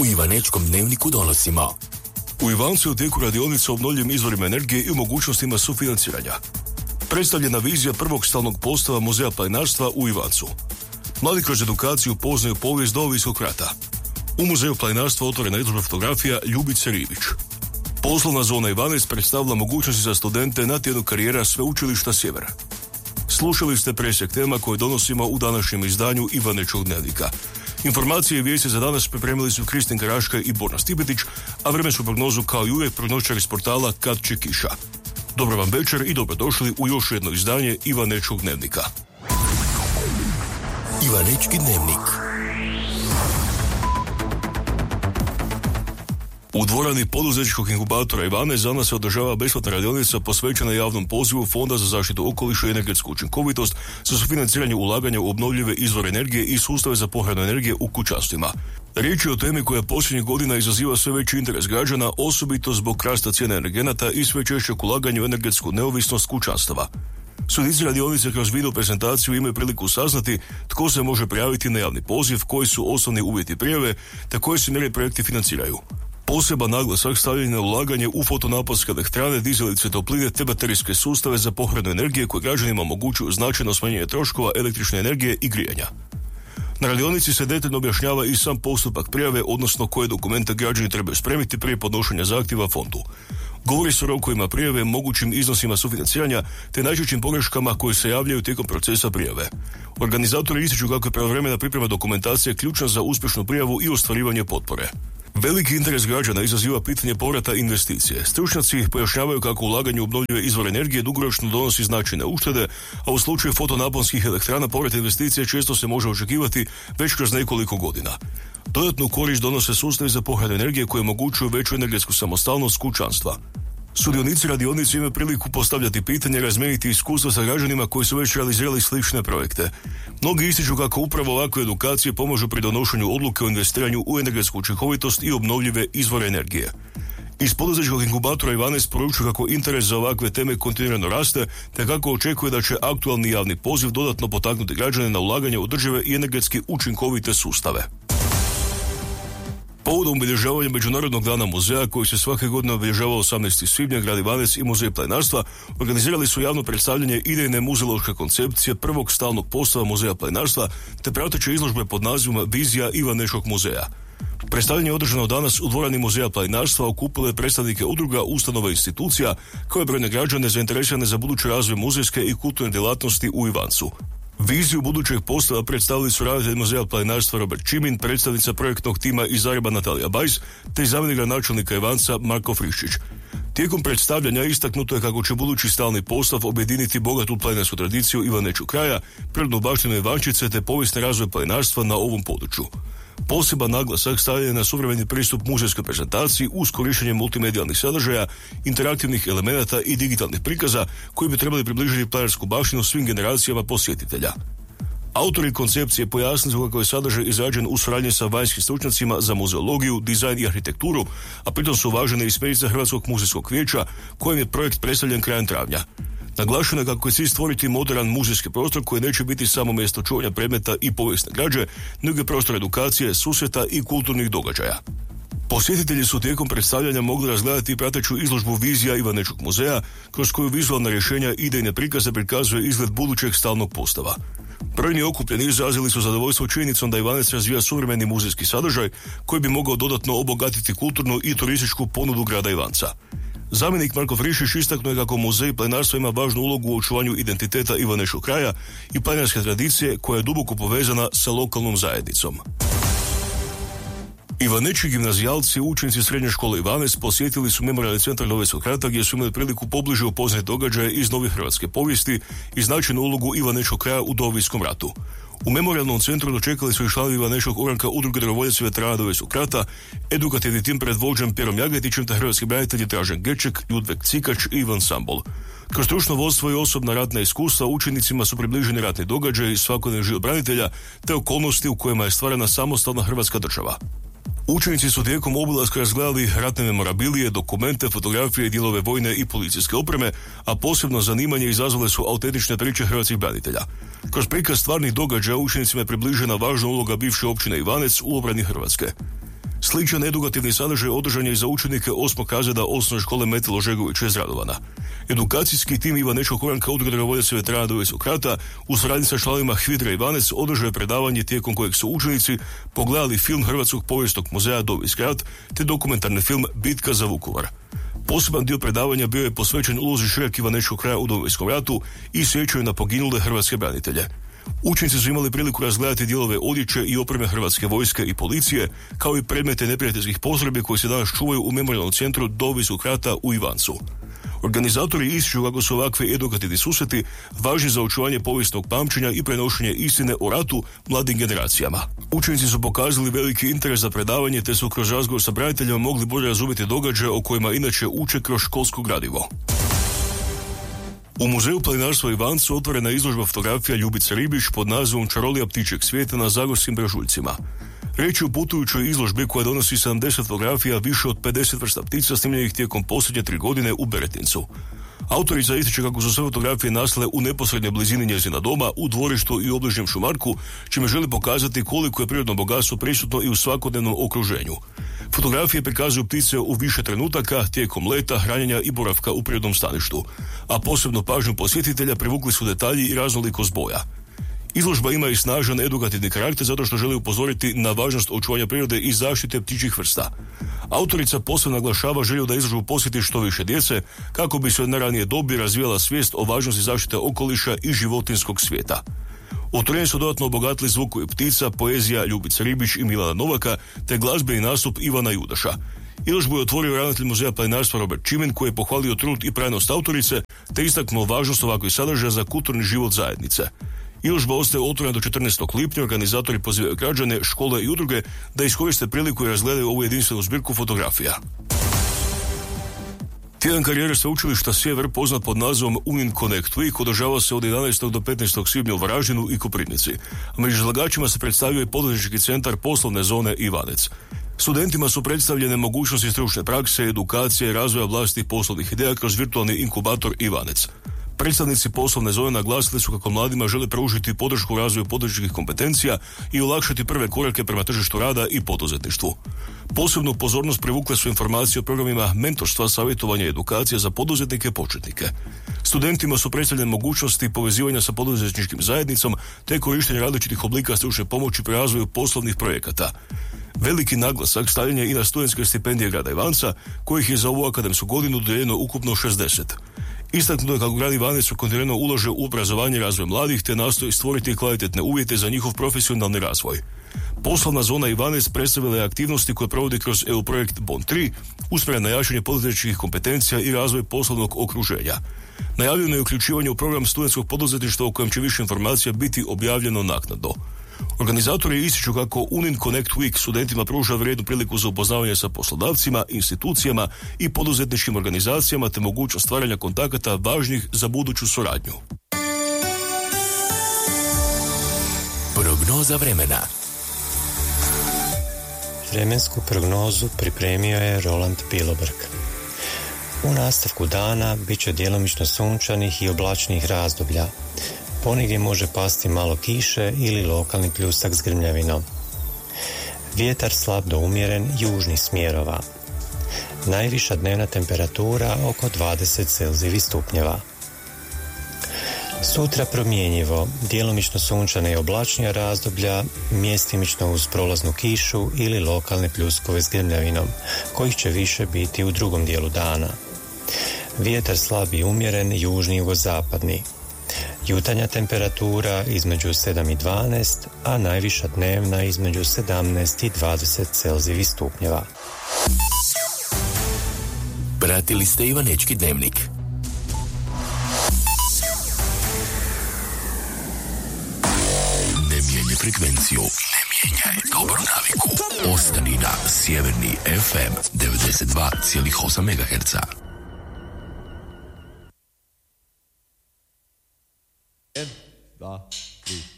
U Ivanečkom dnevniku donosimo: u Ivancu je u tijeku radionica o obnovljivim izvorima energije i mogućnostima sufinanciranja. Predstavljena vizija prvog stalnog postava Muzeja planinarstva u Ivancu. Mladi kroz edukaciju poznaju povijest Domovinskog rata. U Muzeju planinarstva otvorena izložba fotografija Ljubice Ribić. Poslovna zona Ivanec predstavila mogućnosti za studente na tjednu karijera Sveučilišta Sjever. Slušali ste presjek tema koje donosimo u današnjem izdanju Ivanečkog dnevnika. Informacije i vijesti za danas pripremili su Kristin Karaška i Borna Stipetić, a vremensku prognozu kao i uvijek prognostičar iz portala Kad će kiša. Dobro vam večer i dobrodošli u još jedno izdanje Ivanečkog dnevnika. Ivanečki dnevnik. U dvorani poduzetničkog inkubatora Ivanec za nas se održava besplatna radionica posvećena javnom pozivu Fonda za zaštitu okoliša i energetsku učinkovitost za sufinanciranje ulaganja u obnovljive izvore energije i sustave za pohranu energije u kućanstvima. Riječ je o temi koja posljednjih godina izaziva sve veći interes građana, osobito zbog rasta cijene energenata i sve češćeg ulaganja u energetsku neovisnost kućanstava. Sudionici radionice kroz video prezentaciju imaju priliku saznati tko se može prijaviti na javni poziv, koji su osnovni uvjeti prijave, te koje se mjere projekti financiraju. Poseban naglasak stavljen na ulaganje u fotonaponske elektrane, dizalice topline te baterijske sustave za pohranu energije koje građanima omogućuju značajno smanjenje troškova električne energije i grijanja. Na radionici se detaljno objašnjava i sam postupak prijave, odnosno koje dokumente građani trebaju spremiti prije podnošenja zahtjeva fondu. Govori se o rokovima prijave, mogućim iznosima sufinanciranja te najčešćim pogreškama koje se javljaju tijekom procesa prijave. Organizatori ističu kako je pravovremena priprema dokumentacije ključna za uspješnu prijavu i ostvarivanje potpore. Veliki interes građana izaziva pitanje povrata investicije. Stručnjaci pojašnjavaju kako ulaganje u obnovljive izvore energije dugoročno donosi značajne uštede, a u slučaju fotonaponskih elektrana povrat investicije često se može očekivati već kroz nekoliko godina. Dodatnu korist donose sustavi za pohranu energije koji omogućuju veću energetsku samostalnost kućanstva. Sudionici radionice imaju priliku postavljati pitanje, razmijeniti iskustva sa građanima koji su već realizirali slične projekte. Mnogi ističu kako upravo ovakve edukacije pomažu pri donošenju odluke o investiranju u energetsku učinkovitost i obnovljive izvore energije. Iz poduzetničkog inkubatora Ivanec poručuje kako interes za ovakve teme kontinuirano raste, te kako očekuje da će aktualni javni poziv dodatno potaknuti građane na ulaganje u održive i energetski učinkovite sustave. Povodom obilježavanja Međunarodnog dana muzeja, koji se svake godine obilježava 18. svibnja, grad Ivanec i Muzej planinarstva organizirali su javno predstavljanje idejne muzeološke koncepcije prvog stalnog postava Muzeja planinarstva te prateće izložbe pod nazivom Vizija Ivanečkog muzeja. Predstavljanje je održano danas u dvorani Muzeja planinarstva, okupilo je predstavnike udruga, ustanova i institucija, koje brojne građane zainteresirane za budući razvoj muzejske i kulturne djelatnosti u Ivancu. Viziju budućeg postava predstavili su ravnatelj Muzeja planinarstva Robert Čimin, predstavnica projektnog tima iz Zagreba Natalija Bajs, te zamjenik gradonačelnika Ivanca Marko Friščić. Tijekom predstavljanja istaknuto je kako će budući stalni postav objediniti bogatu planinarsku tradiciju Ivanečkog kraja, prirodnu baštinu Ivančice te povijesni razvoj planinarstva na ovom području. Poseban naglasak stavljen je na suvremeni pristup muzejskoj prezentaciji uz korištenje multimedijalnih sadržaja, interaktivnih elemenata i digitalnih prikaza koji bi trebali približiti planinarsku baštinu svim generacijama posjetitelja. Autori koncepcije pojasnili su kako je sadržaj izrađen u suradnji sa vanjskim stručnjacima za muzeologiju, dizajn i arhitekturu, a pritom su uvažene i smjernice Hrvatskog muzejskog vijeća, kojem je projekt predstavljen krajem travnja. Naglašeno je kako je cilj stvoriti moderan muzejski prostor koji neće biti samo mjesto čuvanja predmeta i povijesne građe, nego i prostor edukacije, susreta i kulturnih događaja. Posjetitelji su tijekom predstavljanja mogli razgledati prateću izložbu Vizija Ivanečkog muzeja, kroz koju vizualna rješenja i idejne prikaze prikazuje izgled budućeg stalnog postava. Brojni okupljeni izrazili su zadovoljstvo činjenicom da Ivanec razvija suvremeni muzejski sadržaj koji bi mogao dodatno obogatiti kulturnu i turističku ponudu grada Ivanca. Zamjenik Marko Friščić istaknuo je kako muzej planinarstva ima važnu ulogu u očuvanju identiteta Ivanečkog kraja i planinarske tradicije koja je duboko povezana sa lokalnom zajednicom. Ivanečki gimnazijalci, učenici srednje škole Ivanec, posjetili su memorijalni centar Domovinskog rata gdje su imali priliku pobliže upoznati događaje iz nove hrvatske povijesti i značajnu ulogu Ivanečkog kraja u Domovinskom ratu. U memorijalnom centru dočekali su i članovi Ivanečkog ogranka Udruge dragovoljaca veterana Domovinskog rata, edukativni tim pred vođom Pjerom Jagetićem te hrvatski branitelji Dražen Geček, Ljudvek Cikač i Ivan Sambol. Kroz stručno vodstvo i osobna ratna iskustva učenicima su približeni ratni događaji, svakodnevni život branitelja te okolnosti u kojima je stvarana samostalna Hrvatska država. Učenici su tijekom obilaska razgledali ratne memorabilije, dokumente, fotografije, dijelove vojne i policijske opreme, a posebno zanimanje izazvale su autentične priče hrvatskih branitelja. Kroz prikaz stvarnih događaja učenicima je približena važna uloga bivše općine Ivanec u obrani Hrvatske. Sličan edukativni sadržaj održan je i za učenike 8. razreda osnovne škole Metilo Žegović iz Radovana. Edukacijski tim Ivanečkog koranka Udruge dragovoljaca veterana Domovinskog rata u suradnji sa članovima HVIDRA Ivanec održao je predavanje tijekom kojeg su učenici pogledali film Hrvatskog povijesnog muzeja Domovinski rat te dokumentarni film Bitka za Vukovar. Poseban dio predavanja bio je posvećen ulozi šireg Ivanečkog kraja u Domovinskom ratu i sjećanju na poginule hrvatske branitelje. Učenici su imali priliku razgledati dijelove odjeće i opreme Hrvatske vojske i policije, kao i predmete neprijateljskih postrojbi koji se danas čuvaju u Memorijalnom centru Domovinskog rata u Ivancu. Organizatori ističu kako su ovakvi edukativni susreti važni za očuvanje povijesnog pamćenja i prenošenje istine o ratu mladim generacijama. Učenici su pokazali veliki interes za predavanje te su kroz razgovor sa braniteljima mogli bolje razumjeti događaje o kojima inače uče kroz školsko gradivo. U Muzeju planinarstva u Ivancu otvorena izložba fotografija Ljubice Ribić pod nazivom Čarolija ptičjeg svijeta na zagorskim brežuljcima. Riječ je o putujućoj izložbi koja donosi 70 fotografija više od 50 vrsta ptica snimljenih tijekom posljednje 3 godine u Beretincu. Autorica ističe kako su sve fotografije nastale u neposrednoj blizini njezina doma, u dvorištu i obližnjem šumarku, čime želi pokazati koliko je prirodno bogatstvo prisutno i u svakodnevnom okruženju. Fotografije prikazuju ptice u više trenutaka tijekom leta, hranjenja i boravka u prirodnom staništu, a posebno pažnju posjetitelja privukli su detalji i raznolikost boja. Izložba ima i snažan edukativni karakter zato što želi upozoriti na važnost očuvanja prirode i zaštite ptičjih vrsta. Autorica posebno naglašava želju da izložbu posjeti što više djece kako bi se od najranije dobi razvijala svijest o važnosti zaštite okoliša i životinjskog svijeta. Otvoreni su dodatno obogatili zvukovi ptica, poezija Ljubice Ribić i Milana Novaka te glazbeni nastup Ivana Judaša. Izložbu je otvorio ravnatelj Muzeja planinarstva Robert Čimen koji je pohvalio trud i prednost autorice te istaknuo važnost ovakvih sadržaja za kulturni život zajednice. Izložba ostaje otvorena do 14. lipnja, organizatori pozivaju građane, škole i udruge da iskoriste priliku i razgledaju ovu jedinstvenu zbirku fotografija. Tjedan karijere sveučilišta Sjever, poznat pod nazivom Unin Connect Week, održava se od 11. do 15. svibnja u Varaždinu i Koprivnici. A među izlagačima se predstavio i poduzetnički centar poslovne zone Ivanec. Studentima su predstavljene mogućnosti stručne prakse, edukacije i razvoja vlastitih poslovnih ideja kroz virtualni inkubator Ivanec. Predstavnici poslovne zone naglasili su kako mladima žele pružiti podršku razvoju poduzetničkih kompetencija i olakšati prve korake prema tržištu rada i poduzetništvu. Posebnu pozornost privukle su informacije o programima mentorstva, savjetovanja i edukacije za poduzetnike početnike. Studentima su predstavljene mogućnosti povezivanja sa poduzetničkim zajednicom te korištenje različitih oblika stručne pomoći pri razvoju poslovnih projekata. Veliki naglasak stavljen je i na studentske stipendije grada Ivanca, kojih je za ovu akademsku godinu dodijeljeno ukupno 60. Istaknuto je kako grad Ivanec kontinuirano ulaže u obrazovanje i razvoj mladih te nastoji stvoriti kvalitetne uvjete za njihov profesionalni razvoj. Poslovna zona Ivanec predstavila je aktivnosti koje provodi kroz EU projekt Bon 3, usmjeren na jačanje poduzetničkih kompetencija i razvoj poslovnog okruženja. Najavljeno je uključivanje u program studentskog poduzetništva u kojem će više informacija biti objavljeno naknadno. Organizatori ističu kako Unin Connect Week studentima pruža vrijednu priliku za upoznavanje sa poslodavcima, institucijama i poduzetničkim organizacijama te mogućnost stvaranja kontakata važnih za buduću suradnju. Prognoza vremena. Vremensku prognozu pripremio je Roland Pilobrk. U nastavku dana bit će djelomično sunčanih i oblačnih razdoblja. Ponegdje može pasti malo kiše ili lokalni pljusak s grmljavinom. Vjetar slab do umjeren južnih smjerova. Najviša dnevna temperatura oko 20 Celzijevih stupnjeva. Sutra promjenjivo, djelomično sunčana i oblačnija razdoblja, mjestimično uz prolaznu kišu ili lokalne pljuskove s grmljavinom, kojih će više biti u drugom dijelu dana. Vjetar slab i umjeren južni jugozapadni. Jutarnja temperatura između 7 i 12, a najviša dnevna između 17 i 20 Celzijevih stupnjeva. Pratili ste Ivanečki dnevnik. Ne mijenjaj frekvenciju, ne mijenjaj dobru naviku. Ostani na Sjeverni FM 92,8 MHz. 1, 2, 3.